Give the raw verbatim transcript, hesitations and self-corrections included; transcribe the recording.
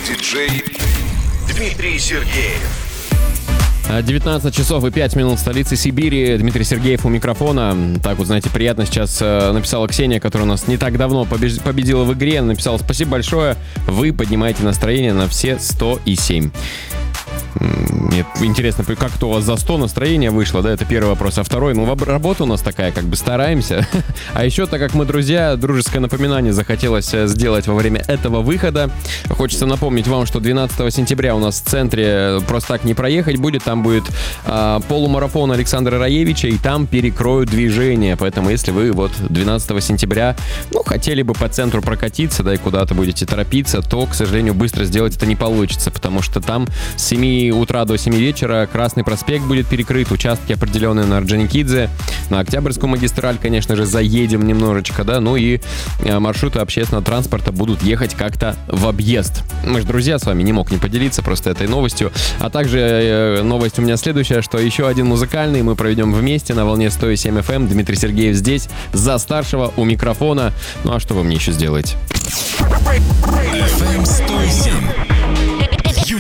диджей Дмитрий Сергеев. девятнадцать часов и пять минут в столице Сибири. Дмитрий Сергеев у микрофона. Так вот, знаете, приятно сейчас э, написала Ксения, которая у нас не так давно побеж- победила в игре. Написала: спасибо большое, вы поднимаете настроение на все сто семь. Мне интересно, как-то у вас за сто настроение вышло, да, это первый вопрос. А второй, ну, работа у нас такая, как бы стараемся. А еще, так как мы друзья, дружеское напоминание захотелось сделать во время этого выхода. Хочется напомнить вам, что двенадцатого сентября у нас в центре просто так не проехать будет. Там будет а, полумарафон Александра Раевича, и там перекроют движение. Поэтому, если вы вот двенадцатого сентября, ну, хотели бы по центру прокатиться, да, и куда-то будете торопиться, то, к сожалению, быстро сделать это не получится, потому что там с семи утра до семи вечера Красный проспект будет перекрыт, участки определенные на Орджоникидзе, на Октябрьскую магистраль, конечно же, заедем немножечко, да, ну и маршруты общественного транспорта будут ехать как-то в объезд. Мы же друзья с вами, не мог не поделиться просто этой новостью. А также э, новость у меня следующая, что еще один музыкальный мы проведем вместе на волне сто семь эф эм. Дмитрий Сергеев здесь, за старшего у микрофона. Ну а что вы мне еще сделаете? эф эм сто семь.